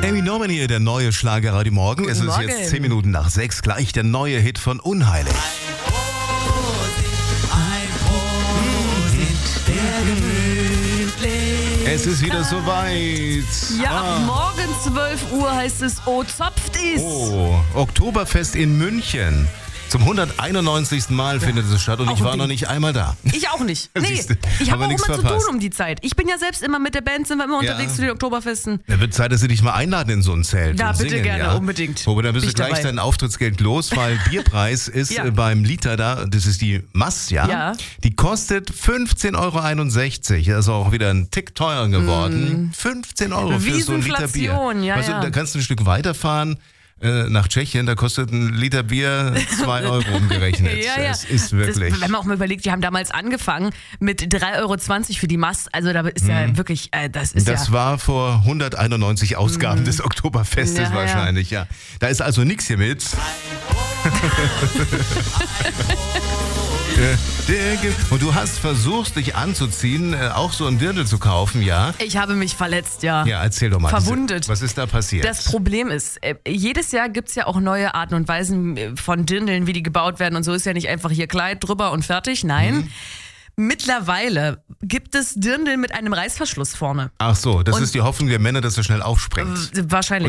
Amy Norman hier, der neue Schlagerradio Morgen. Es ist jetzt 10 Minuten nach 6, gleich der neue Hit von Unheilig. Es ist wieder soweit. Ja, morgen 12 Uhr heißt es, zopft ist. Oh, Oktoberfest in München. Zum 191. Mal findet es statt und ich war noch nicht einmal da. Ich auch nicht. Nee, ich habe auch immer zu tun um die Zeit. Ich bin ja selbst immer mit der Band, sind wir immer unterwegs zu den Oktoberfesten. Da wird Zeit, dass sie dich mal einladen in so ein Zelt. Ja, und bitte singen, gerne, unbedingt. Aber dann bist du gleich dein Auftrittsgeld los, weil Bierpreis ist beim Liter da, das ist die Mast, ja? Die kostet 15,61 €. Also auch wieder ein Tick teurer geworden. 15 € für so ein Liter Bier. Also, da kannst du ein Stück weiterfahren. Nach Tschechien, da kostet ein Liter Bier 2 € umgerechnet. Das ist wirklich... Wenn man auch mal überlegt, die haben damals angefangen mit 3,20 € für die Mast. Also da ist ja wirklich, das war vor 191 Ausgaben des Oktoberfestes wahrscheinlich, ja. Da ist also nichts hier mit. Und du hast versucht, dich anzuziehen, auch so ein Dirndl zu kaufen, ja? Ich habe mich verletzt, ja. Ja, erzähl doch mal. Verwundet. Was ist da passiert? Das Problem ist, jedes Jahr gibt es ja auch neue Arten und Weisen von Dirndln, wie die gebaut werden. Und so ist ja nicht einfach hier Kleid drüber und fertig. Nein. Mittlerweile gibt es Dirndl mit einem Reißverschluss vorne. Ach so, das ist die Hoffnung der Männer, dass er schnell aufspringt. Wahrscheinlich.